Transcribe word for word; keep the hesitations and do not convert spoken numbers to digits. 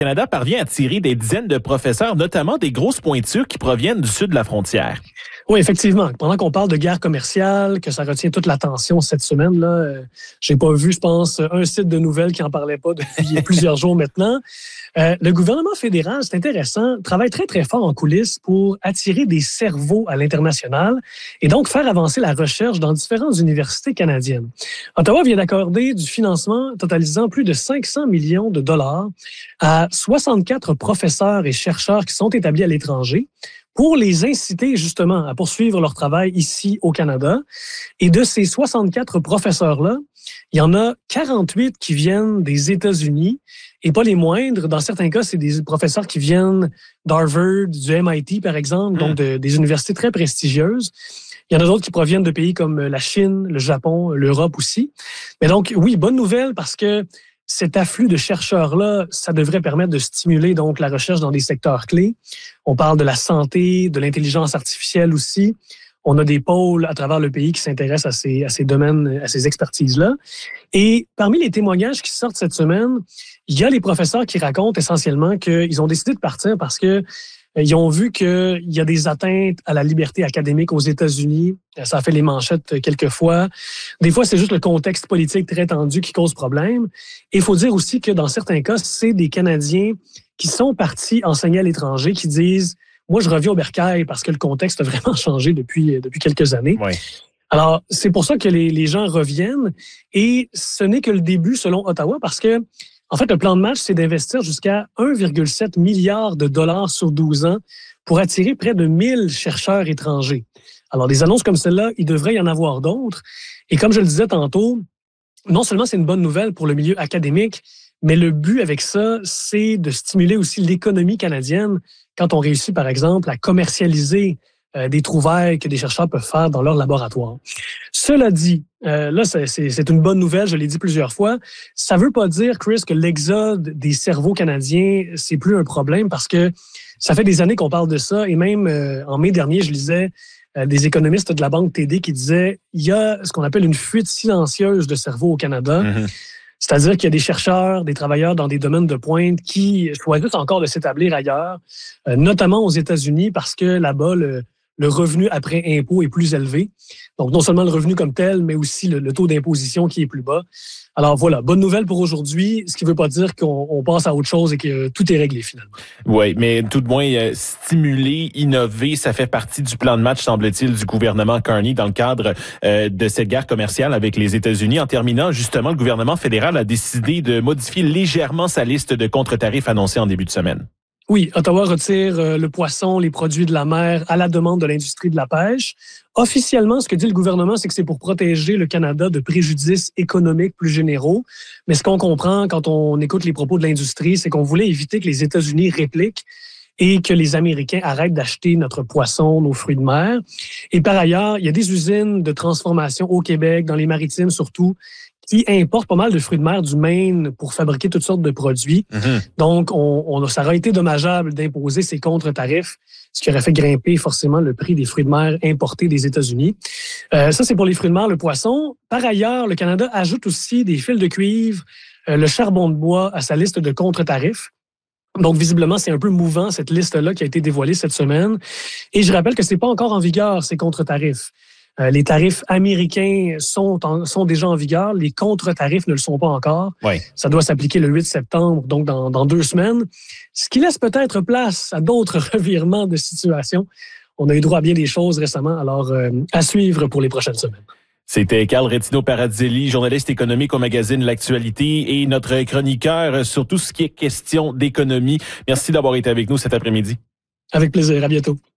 Le Canada parvient à attirer des dizaines de professeurs, notamment des grosses pointures qui proviennent du sud de la frontière. Oui, effectivement. Pendant qu'on parle de guerre commerciale, que ça retient toute l'attention cette semaine, là, euh, j'ai pas vu, je pense, un site de nouvelles qui en parlait pas depuis plusieurs jours maintenant. Euh, le gouvernement fédéral, c'est intéressant, travaille très, très fort en coulisses pour attirer des cerveaux à l'international et donc faire avancer la recherche dans différentes universités canadiennes. Ottawa vient d'accorder du financement totalisant plus de cinq cents millions de dollars à soixante-quatre professeurs et chercheurs qui sont établis à l'étranger pour les inciter justement à poursuivre leur travail ici au Canada. Et de ces soixante-quatre professeurs-là, il y en a quarante-huit qui viennent des États-Unis et pas les moindres. Dans certains cas, c'est des professeurs qui viennent d'Harvard, du M I T par exemple, mmh. donc de, des universités très prestigieuses. Il y en a d'autres qui proviennent de pays comme la Chine, le Japon, l'Europe aussi. Mais donc, oui, bonne nouvelle parce que cet afflux de chercheurs-là, ça devrait permettre de stimuler donc la recherche dans des secteurs clés. On parle de la santé, de l'intelligence artificielle aussi. On a des pôles à travers le pays qui s'intéressent à ces, à ces domaines, à ces expertises-là. Et parmi les témoignages qui sortent cette semaine, il y a les professeurs qui racontent essentiellement qu'ils ont décidé de partir parce que ils ont vu qu'il y a des atteintes à la liberté académique aux États-Unis. Ça a fait les manchettes quelques fois. Des fois, c'est juste le contexte politique très tendu qui cause problème. Et il faut dire aussi que dans certains cas, c'est des Canadiens qui sont partis enseigner à l'étranger qui disent « Moi, je reviens au bercail parce que le contexte a vraiment changé depuis, depuis quelques années. Oui. » Alors, c'est pour ça que les, les gens reviennent. Et ce n'est que le début selon Ottawa parce que en fait, le plan de match, c'est d'investir jusqu'à un virgule sept milliard de dollars sur douze ans pour attirer près de mille chercheurs étrangers. Alors, des annonces comme celle-là, il devrait y en avoir d'autres. Et comme je le disais tantôt, non seulement c'est une bonne nouvelle pour le milieu académique, mais le but avec ça, c'est de stimuler aussi l'économie canadienne quand on réussit, par exemple, à commercialiser euh, des trouvailles que des chercheurs peuvent faire dans leur laboratoire. Cela dit, euh, là, c'est, c'est, c'est une bonne nouvelle, je l'ai dit plusieurs fois. Ça veut pas dire, Chris, que l'exode des cerveaux canadiens, c'est plus un problème parce que ça fait des années qu'on parle de ça. Et même euh, en mai dernier, je lisais euh, des économistes de la Banque T D qui disaient il y a ce qu'on appelle une fuite silencieuse de cerveaux au Canada. Mm-hmm. C'est-à-dire qu'il y a des chercheurs, des travailleurs dans des domaines de pointe qui choisissent encore de s'établir ailleurs, euh, notamment aux États-Unis parce que là-bas, le le revenu après impôt est plus élevé. Donc, non seulement le revenu comme tel, mais aussi le, le taux d'imposition qui est plus bas. Alors voilà, bonne nouvelle pour aujourd'hui, ce qui ne veut pas dire qu'on on passe à autre chose et que tout est réglé finalement. Oui, mais tout de moins, euh, stimuler, innover, ça fait partie du plan de match, semble-t-il, du gouvernement Carney dans le cadre euh, de cette guerre commerciale avec les États-Unis. En terminant, justement, le gouvernement fédéral a décidé de modifier légèrement sa liste de contre-tarifs annoncés en début de semaine. Oui, Ottawa retire le poisson, les produits de la mer à la demande de l'industrie de la pêche. Officiellement, ce que dit le gouvernement, c'est que c'est pour protéger le Canada de préjudices économiques plus généraux. Mais ce qu'on comprend quand on écoute les propos de l'industrie, c'est qu'on voulait éviter que les États-Unis répliquent et que les Américains arrêtent d'acheter notre poisson, nos fruits de mer. Et par ailleurs, il y a des usines de transformation au Québec, dans les maritimes surtout, qui importent pas mal de fruits de mer du Maine pour fabriquer toutes sortes de produits. Mm-hmm. Donc, on, on, ça aurait été dommageable d'imposer ces contre-tarifs, ce qui aurait fait grimper forcément le prix des fruits de mer importés des États-Unis. Euh, ça, c'est pour les fruits de mer, le poisson. Par ailleurs, le Canada ajoute aussi des fils de cuivre, euh, le charbon de bois à sa liste de contre-tarifs. Donc, visiblement, c'est un peu mouvant, cette liste-là qui a été dévoilée cette semaine. Et je rappelle que c'est pas encore en vigueur, ces contre-tarifs. Euh, les tarifs américains sont, en, sont déjà en vigueur. Les contre-tarifs ne le sont pas encore. Oui. Ça doit s'appliquer le huit septembre, donc dans, dans deux semaines. Ce qui laisse peut-être place à d'autres revirements de situation. On a eu droit à bien des choses récemment, alors euh, à suivre pour les prochaines semaines. C'était Carl Retino-Paradzelli, journaliste économique au magazine L'Actualité et notre chroniqueur sur tout ce qui est question d'économie. Merci d'avoir été avec nous cet après-midi. Avec plaisir. À bientôt.